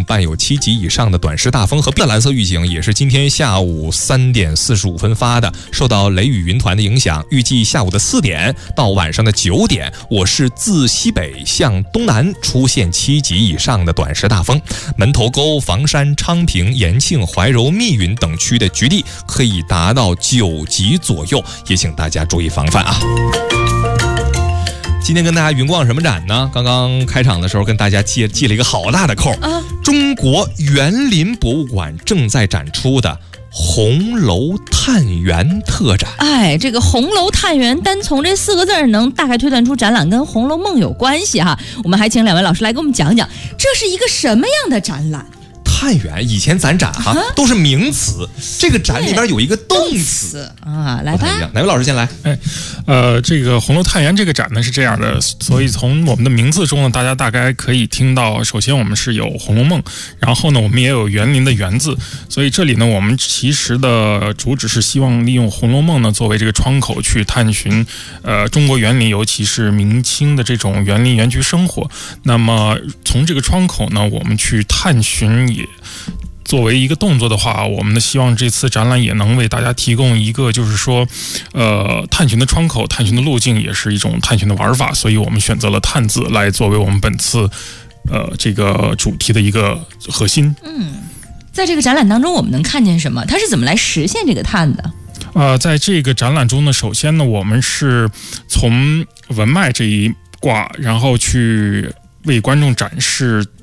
伴有7级以上的短时大风和蓝色预警，也是今天下午3点45分发的。受到雷雨云团的影响，预计下午的4点到晚上的9点，我市自西北向东南出现7级以上的短时大风，门头沟、房山、昌平、延庆、怀柔、密云等区的局地可以达到9级左右，也请大家注意防范啊。今天跟大家云逛什么展呢？刚刚开场的时候跟大家记了一个好大的扣中国园林博物馆正在展出的红楼探园特展。 这个红楼探园单从这4个字能大概推断出展览跟《红楼梦》有关系哈。我们还请2位老师来给我们讲讲，这是一个什么样的展览？ 探园以前咱展都是名词，这个展里边有一个动词来吧。 哪位老师先来？ 这个红楼探园这个展呢是这样的，所以从我们的名字中呢，大家大概可以听到，首先我们是有《红楼梦》，然后呢我们也有园林的园字，所以这里呢我们其实的主旨是希望利用《红楼梦》呢作为这个窗口去探寻中国园林，尤其是明清的这种园林园居生活。那么从这个窗口呢，我们去探寻，也作为一个动作的话，我们的希望这次展览也能为大家提供一个就是说探寻的窗口，探寻的路径，也是一种探寻的玩法，所以我们选择了探字来作为我们本次这个主题的一个核心。 在这个展览当中我们能看见什么？它是怎么来实现这个探的？ 在这个展览中呢，首先呢我们是从文脉这一卦，然后去为观众展示